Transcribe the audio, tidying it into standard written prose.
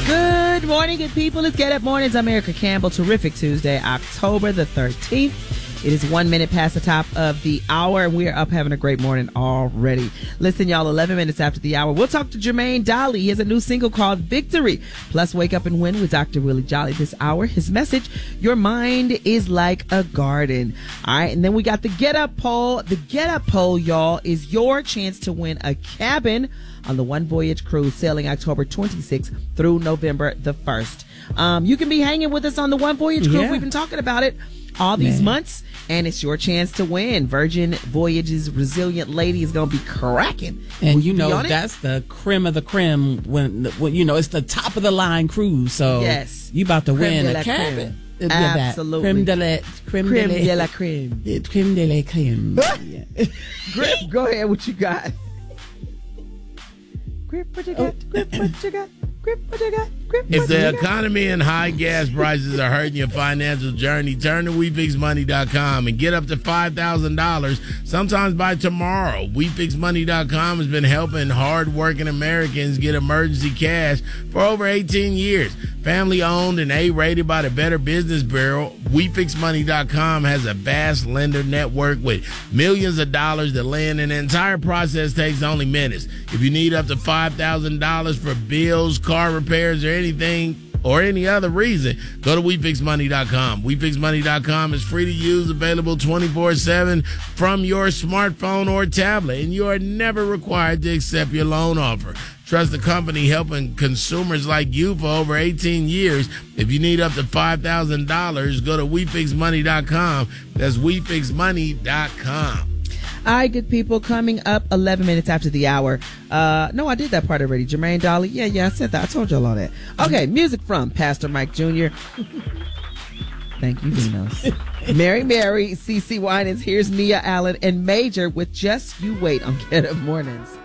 Good morning, good people. It's Get Up Mornings. I'm Erica Campbell. Terrific Tuesday, October the 13th. It is 1 minute past the top of the hour, and we are up having a great morning already. Listen, y'all, 11 minutes after the hour, we'll talk to Jermaine Dolly. He has a new single called Victory. Plus, Wake Up and Win with Dr. Willie Jolly this hour. His message, your mind is like a garden. All right, and then we got the Get Up poll. The Get Up poll, y'all, is your chance to win a cabin on the One Voyage cruise sailing October 26th through November the 1st. You can be hanging with us on the One Voyage cruise. We've been talking about it all these months, and it's your chance to win. Virgin Voyage's Resilient Lady is going to be cracking. And you know, that's the creme of the creme when you know, it's the top of the line cruise. So yes, you about to win a cabin. Absolutely. Creme de la creme. Creme de la creme. Grip, go ahead. What you got? Grip, what you got? Grip, what you got? Grip, what you got? Grip, if the economy and high gas prices are hurting your financial journey, turn to WeFixMoney.com and get up to $5,000 sometimes by tomorrow. WeFixMoney.com has been helping hard-working Americans get emergency cash for over 18 years. Family-owned and A-rated by the Better Business Bureau, WeFixMoney.com has a vast lender network with millions of dollars that lend, and the entire process takes only minutes. If you need up to $5,000 for bills, car repairs, or anything or any other reason, go to WeFixMoney.com. WeFixMoney.com is free to use, available 24/7 from your smartphone or tablet, and you are never required to accept your loan offer. Trust the company helping consumers like you for over 18 years. If you need up to $5,000, go to WeFixMoney.com. That's WeFixMoney.com. All right, good people, coming up 11 minutes after the hour. No, I did that part already. Jermaine Dolly. Yeah, I said that. I told y'all all that. Okay, music from Pastor Mike Jr. Thank you, Venus. Mary, CeCe Winans. Here's Nia Allen and Major with Just You Wait on Get Up Mornings.